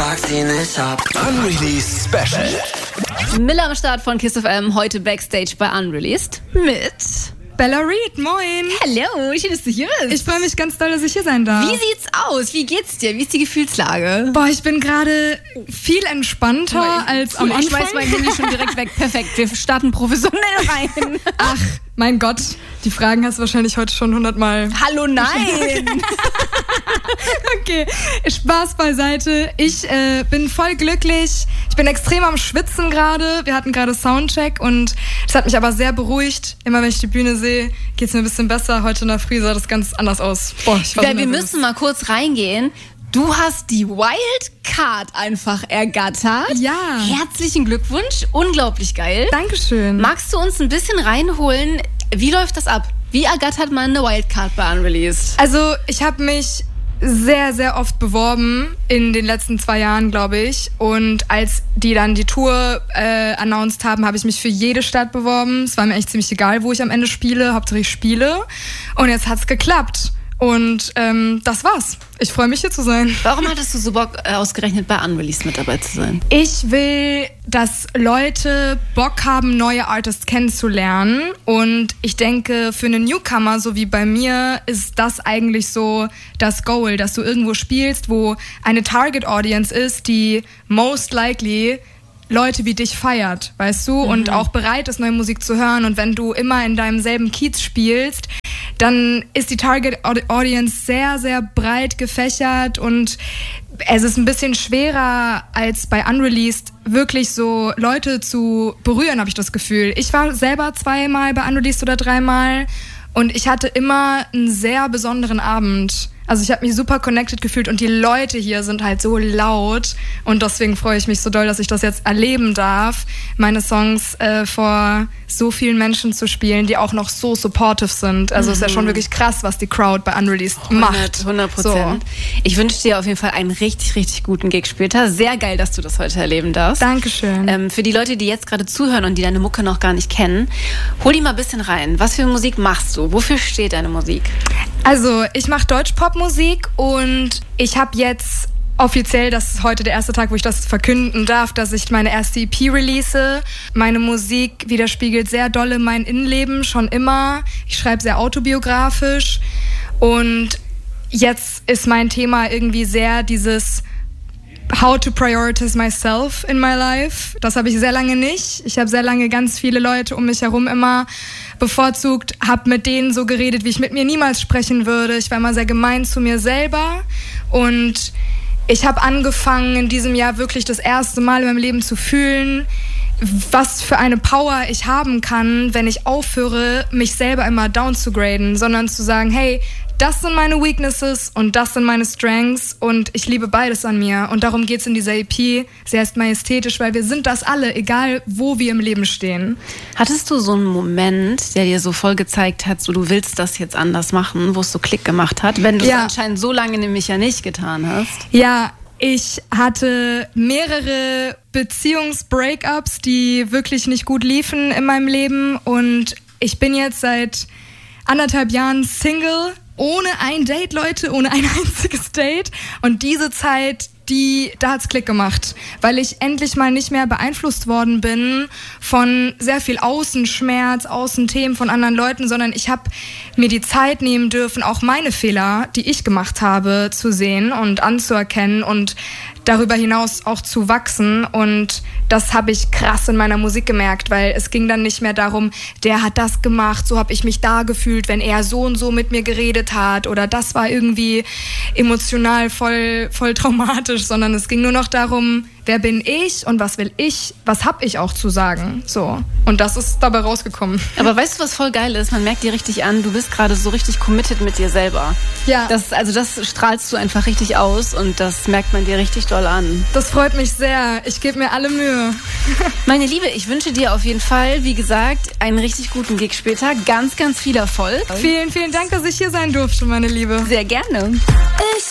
fuck sie nicht ab. Unreleased Special. Miller am Start von Kiss FM, heute Backstage bei Unreleased mit Bella Reed, moin. Hallo, schön, dass du hier bist. Ich freue mich ganz doll, dass ich hier sein darf. Wie sieht's aus? Wie geht's dir? Wie ist die Gefühlslage? Boah, ich bin gerade viel entspannter als am Anfang. Ich schmeiß mein Handy schon direkt weg. Perfekt, wir starten professionell rein. Ach, mein Gott, die Fragen hast du wahrscheinlich heute schon 100-mal. Hallo, nein. Okay, Spaß beiseite. Ich bin voll glücklich. Ich bin extrem am Schwitzen gerade. Wir hatten gerade Soundcheck und das hat mich aber sehr beruhigt. Immer wenn ich die Bühne sehe, geht's mir ein bisschen besser. Heute in der Früh sah das ganz anders aus. Boah, ich war wir müssen mal kurz reingehen. Du hast die Wildcard einfach ergattert. Ja. Herzlichen Glückwunsch. Unglaublich geil. Dankeschön. Magst du uns ein bisschen reinholen? Wie läuft das ab? Wie ergattert man eine Wildcard bei Unreleased? Also, ich habe mich sehr, sehr oft beworben in den letzten 2 Jahren, glaube ich. Und als die dann die Tour announced haben, habe ich mich für jede Stadt beworben. Es war mir echt ziemlich egal, wo ich am Ende spiele. Hauptsache ich spiele. Und jetzt hat's geklappt. Und das war's. Ich freue mich, hier zu sein. Warum hattest du so Bock, ausgerechnet bei Unreleased mit dabei zu sein? Ich will, dass Leute Bock haben, neue Artists kennenzulernen. Und ich denke, für einen Newcomer, so wie bei mir, ist das eigentlich so das Goal, dass du irgendwo spielst, wo eine Target Audience ist, die most likely Leute wie dich feiert, weißt du? Und auch bereit ist, neue Musik zu hören. Und wenn du immer in deinem selben Kiez spielst, dann ist die Target Audience sehr, sehr breit gefächert und es ist ein bisschen schwerer als bei Unreleased wirklich so Leute zu berühren, habe ich das Gefühl. Ich war selber 2-mal bei Unreleased oder 3-mal und ich hatte immer einen sehr besonderen Abend. Also ich habe mich super connected gefühlt und die Leute hier sind halt so laut und deswegen freue ich mich so doll, dass ich das jetzt erleben darf, meine Songs vor so vielen Menschen zu spielen, die auch noch so supportive sind. Also ist ja schon wirklich krass, was die Crowd bei Unreleased macht. 100%. So. Ich wünsche dir auf jeden Fall einen richtig, richtig guten Gig später. Sehr geil, dass du das heute erleben darfst. Dankeschön. Für die Leute, die jetzt gerade zuhören und die deine Mucke noch gar nicht kennen, hol die mal ein bisschen rein. Was für Musik machst du? Wofür steht deine Musik? Also, ich mache Deutschpop-Musik und ich habe jetzt offiziell, das ist heute der erste Tag, wo ich das verkünden darf, dass ich meine erste EP release. Meine Musik widerspiegelt sehr dolle mein Innenleben, schon immer. Ich schreibe sehr autobiografisch und jetzt ist mein Thema irgendwie sehr dieses How to prioritize myself in my life. Das habe ich sehr lange nicht. Ich habe sehr lange ganz viele Leute um mich herum immer bevorzugt, habe mit denen so geredet, wie ich mit mir niemals sprechen würde. Ich war immer sehr gemein zu mir selber und ich habe angefangen, in diesem Jahr wirklich das erste Mal in meinem Leben zu fühlen, was für eine Power ich haben kann, wenn ich aufhöre, mich selber immer down zu graden, sondern zu sagen, hey, das sind meine Weaknesses und das sind meine Strengths und ich liebe beides an mir. Und darum geht's in dieser EP. Sie heißt majestätisch, weil wir sind das alle, egal wo wir im Leben stehen. Hattest du so einen Moment, der dir so voll gezeigt hat, so du willst das jetzt anders machen, wo es so Klick gemacht hat, wenn du es anscheinend so lange nämlich ja nicht getan hast? Ja, ich hatte mehrere Beziehungsbreakups, die wirklich nicht gut liefen in meinem Leben und ich bin jetzt seit 1,5 Jahren Single, ohne ein Date, Leute, ohne ein einziges Date. Und diese Zeit, da hat's Klick gemacht, weil ich endlich mal nicht mehr beeinflusst worden bin von sehr viel Außenschmerz, Außenthemen von anderen Leuten, sondern ich habe mir die Zeit nehmen dürfen, auch meine Fehler, die ich gemacht habe, zu sehen und anzuerkennen und darüber hinaus auch zu wachsen. Und das habe ich krass in meiner Musik gemerkt, weil es ging dann nicht mehr darum, der hat das gemacht, so habe ich mich da gefühlt, wenn er so und so mit mir geredet hat oder das war irgendwie emotional voll traumatisch, sondern es ging nur noch darum, wer bin ich und was will ich, was hab ich auch zu sagen, so. Und das ist dabei rausgekommen. Aber weißt du, was voll geil ist? Man merkt dir richtig an, du bist gerade so richtig committed mit dir selber. Ja. Das strahlst du einfach richtig aus und das merkt man dir richtig doll an. Das freut mich sehr. Ich gebe mir alle Mühe. Meine Liebe, ich wünsche dir auf jeden Fall, wie gesagt, einen richtig guten Gig später. Ganz, ganz viel Erfolg. Vielen, vielen Dank, dass ich hier sein durfte, meine Liebe. Sehr gerne.